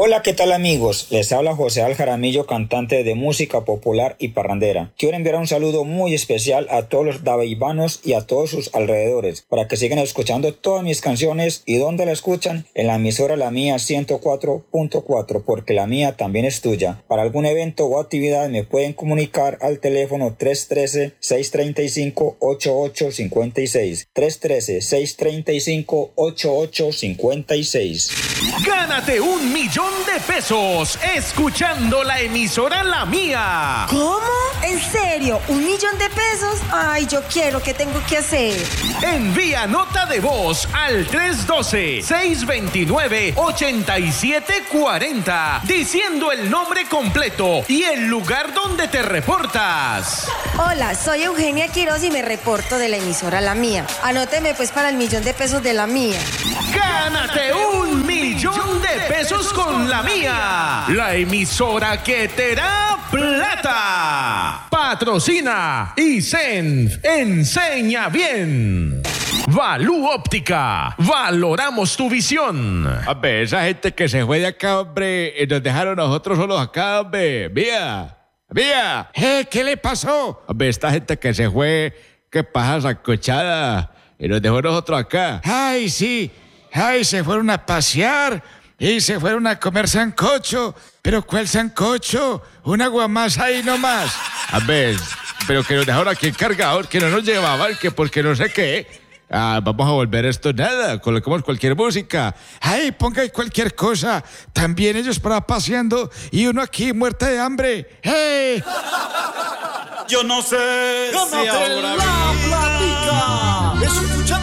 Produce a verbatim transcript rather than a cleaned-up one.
Hola, ¿qué tal amigos? Les habla José Al Jaramillo, cantante de música popular y parrandera. Quiero enviar un saludo muy especial a todos los daveibanos y a todos sus alrededores, para que sigan escuchando todas mis canciones. ¿Y dónde la escuchan? En la emisora La Mía ciento cuatro punto cuatro, porque la mía también es tuya. Para algún evento o actividad me pueden comunicar al teléfono tres uno tres, seis tres cinco, ocho ocho cinco seis. tres uno tres, seis tres cinco, ocho ocho cinco seis. Gánate un millón de pesos escuchando la emisora La Mía. ¿Cómo? ¿En serio? ¿Un millón de pesos? Ay, yo quiero. ¿Qué tengo que hacer? Envía nota de voz al tres uno dos, seis dos nueve, ocho siete cuatro cero diciendo el nombre completo y el lugar donde te reportas. Hola, soy Eugenia Quiroz y me reporto de la emisora La Mía. Anóteme pues para el millón de pesos de La Mía. ¡Gánate un millón de pesos con La Mía! La emisora que te da plata. Patrocina y Senf enseña bien. Valú Óptica, valoramos tu visión. Hombre, esa gente que se fue de acá, hombre, y nos dejaron nosotros solos acá, hombre. Vía, vía. ¿Eh? ¿Qué le pasó? Hombre, esta gente que se fue, qué paja sacochada, y nos dejó nosotros acá. Ay, sí. Ay, se fueron a pasear y se fueron a comer sancocho. ¿Pero cuál sancocho? Una guamasa ahí nomás. A ver, pero que nos dejaron aquí el cargador, que no nos llevaban, que porque no sé qué. Ah, vamos a volver esto nada, coloquemos cualquier música. Ay, ponga cualquier cosa. También ellos para paseando y uno aquí muerta de hambre. ¡Hey! Yo no sé Gánate si ahora la platica. Escucha